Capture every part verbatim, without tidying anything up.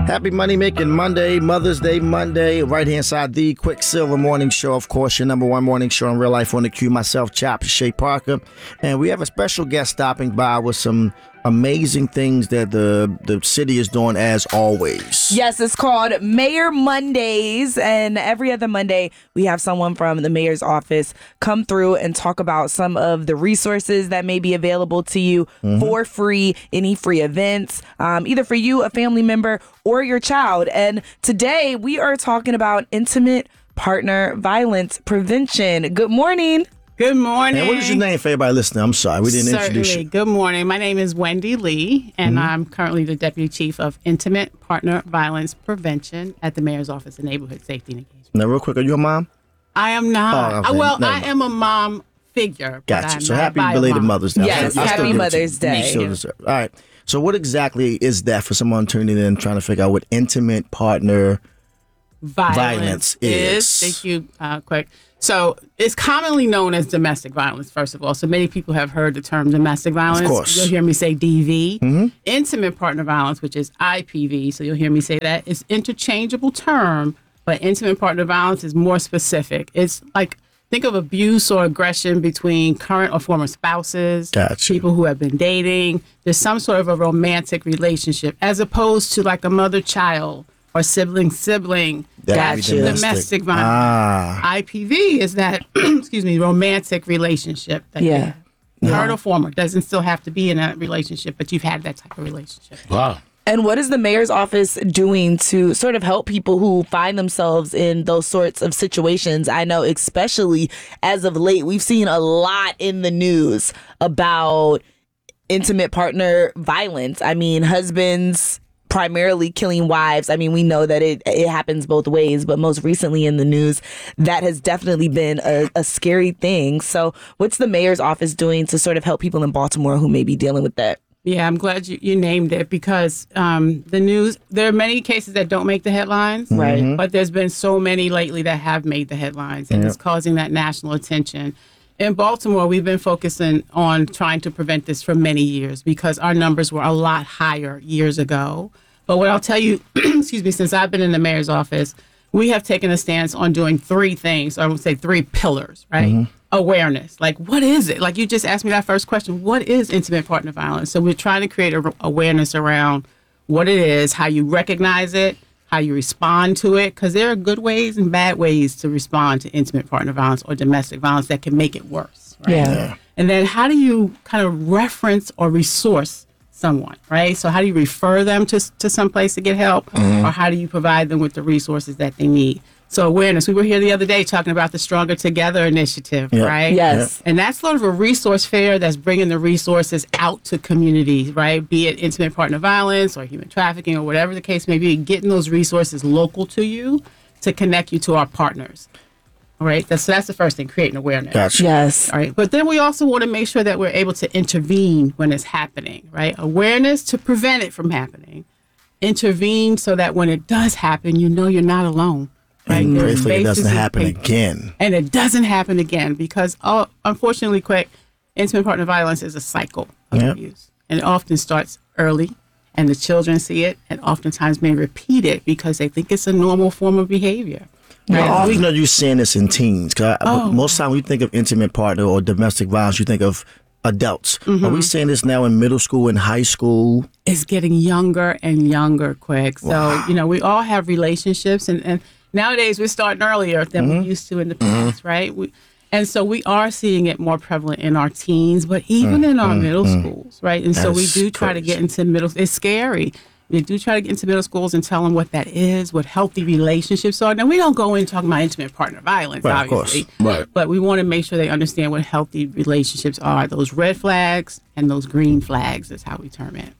Happy Money Making Monday, Mother's Day Monday. Right hand side, the Quicksilver Morning Show. Of course, your number one morning show in real life on the Q. Myself, Chop, Shay Parker. And we have a special guest stopping by with some amazing things that the the city is doing as always. Yes, it's called Mayor Mondays, and every other Monday we have someone from the mayor's office come through and talk about some of the resources that may be available to you mm-hmm. for free, any free events, um, either for you, a family member, or your child. And today we are talking about intimate partner violence prevention. Good morning. Good morning. And what is your name for everybody listening? I'm sorry, we didn't Certainly. introduce you. Good morning. My name is Wendy Lee, and mm-hmm. I'm currently the Deputy Chief of Intimate Partner Violence Prevention at the Mayor's Office of Neighborhood Safety and Engagement. Now, real quick, are you a mom? I am not. Oh, okay. Well, no, I no. am a mom figure. Gotcha. So happy belated Mother's Day. Yes, I happy Mother's Day. Still deserve. All right. So what exactly is that for someone tuning in trying to figure out what intimate partner violence, violence is? is. Thank you, uh, quick. So it's commonly known as domestic violence, first of all. So many people have heard the term domestic violence. Of course. You'll hear me say D V. Mm-hmm. Intimate partner violence, which is I P V. So you'll hear me say that. It's interchangeable term, but intimate partner violence is more specific. It's like, think of abuse or aggression between current or former spouses, gotcha. people who have been dating. There's some sort of a romantic relationship, as opposed to like a mother-child or sibling-sibling. That's domestic. domestic violence. Ah. I P V is that, excuse me, romantic relationship. That yeah. you yeah. Current or former. Doesn't still have to be in a relationship, but you've had that type of relationship. Wow. And what is the mayor's office doing to sort of help people who find themselves in those sorts of situations? I know, especially as of late, we've seen a lot in the news about intimate partner violence. I mean, husbands primarily killing wives. I mean, we know that it it happens both ways, but most recently in the news, that has definitely been a, a scary thing. So what's the mayor's office doing to sort of help people in Baltimore who may be dealing with that? Yeah, I'm glad you, you named it because um, the news, there are many cases that don't make the headlines, right? Mm-hmm. But there's been so many lately that have made the headlines, and yep. it's causing that national attention. In Baltimore, we've been focusing on trying to prevent this for many years because our numbers were a lot higher years ago. But what I'll tell you, excuse me, since I've been in the mayor's office, we have taken a stance on doing three things, or I would say three pillars, right? Mm-hmm. Awareness. Like, what is it? Like, you just asked me that first question. What is intimate partner violence? So we're trying to create a, awareness around what it is, how you recognize it, how you respond to it, because there are good ways and bad ways to respond to intimate partner violence or domestic violence that can make it worse. Right? Yeah. yeah. And then how do you kind of reference or resource someone, right? So how do you refer them to to some place to get help, mm-hmm. or how do you provide them with the resources that they need? So awareness. We were here the other day talking about the Stronger Together initiative, yep. right? Yes. Yep. And that's sort of a resource fair that's bringing the resources out to communities, right? Be it intimate partner violence or human trafficking or whatever the case may be, getting those resources local to you to connect you to our partners. All right. That's, so that's the first thing, creating awareness. Gotcha. Yes. All right. But then we also want to make sure that we're able to intervene when it's happening, right? Awareness to prevent it from happening. Intervene so that when it does happen, you know you're not alone. Right? And There's pray it doesn't spaces happen and- again. And it doesn't happen again because, oh, unfortunately, quick, intimate partner violence is a cycle of Yep. abuse. And it often starts early, and the children see it and oftentimes may repeat it because they think it's a normal form of behavior. Now, Right? often We- are you seeing this in teens? 'Cause I, Oh. most time when you think of intimate partner or domestic violence, you think of adults. Mm-hmm. Are we seeing this now in middle school and high school? It's getting younger and younger, quick. So, Wow. you know, we all have relationships, and, and nowadays we're starting earlier than Mm-hmm. we used to in the past, right? We, and so we are seeing it more prevalent in our teens, but even in our middle schools, right? And so we That's do try to crazy. get into middle. It's scary. We do try to get into middle schools and tell them what that is, what healthy relationships are. Now, we don't go in talking about intimate partner violence, Right, of obviously. course. Right. But we want to make sure they understand what healthy relationships are. Those red flags and those green flags is how we term it.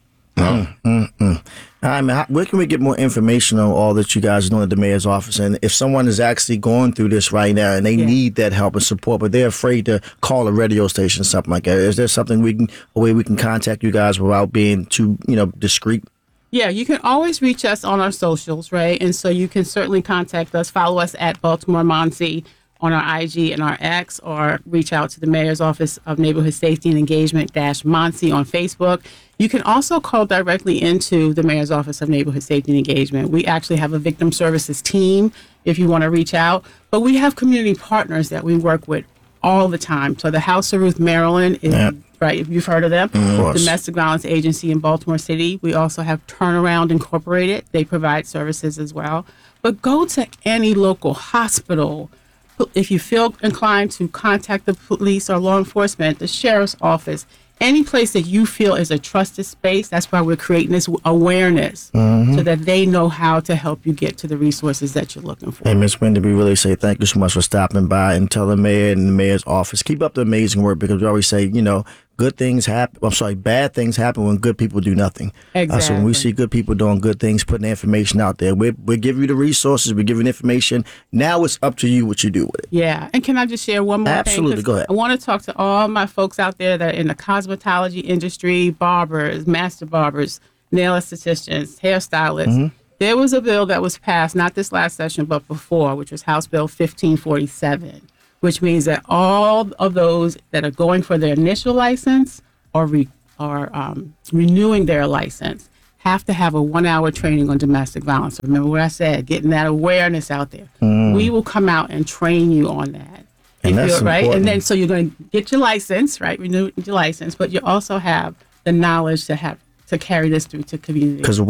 All right, man. How- Where can we get more information on all that you guys are doing at the mayor's office? And if someone is actually going through this right now and they Yeah. need that help and support, but they're afraid to call a radio station, something like that, is there something we can, a way we can contact you guys without being too, you know, discreet? Yeah, you can always reach us on our socials, right? And so you can certainly contact us, follow us at Baltimore Monsi on our I G and our X, or reach out to the Mayor's Office of Neighborhood Safety and Engagement dash Monsi on Facebook. You can also call directly into the Mayor's Office of Neighborhood Safety and Engagement. We actually have a victim services team if you want to reach out, but we have community partners that we work with all the time. So the House of Ruth Maryland is, yep. right, you've heard of them, of Domestic Violence Agency in Baltimore City. We also have Turnaround Incorporated. They provide services as well. But go to any local hospital. If you feel inclined to contact the police or law enforcement, the sheriff's office, any place that you feel is a trusted space, that's why we're creating this awareness mm-hmm. so that they know how to help you get to the resources that you're looking for. Hey, Miz Wendy, we really say thank you so much for stopping by, and tell the mayor and the mayor's office, keep up the amazing work, because we always say, you know, good things happen. I'm sorry, bad things happen when good people do nothing. Exactly. Uh, so when we see good people doing good things, putting the information out there, we we give you the resources, we give you the information. Now it's up to you what you do with it. Yeah, and can I just share one more Absolutely, thing? go ahead. I want to talk to all my folks out there that are in the cosmetology industry, barbers, master barbers, nail estheticians, hairstylists. Mm-hmm. There was a bill that was passed, not this last session, but before, which was House Bill fifteen forty-seven. Which means that all of those that are going for their initial license or re, or um, renewing their license have to have a one-hour training on domestic violence. So remember what I said, getting that awareness out there. Mm. We will come out and train you on that. And that's feel, right? important. And then so you're going to get your license, right? Renew your license, but you also have the knowledge to have to carry this through to community. Because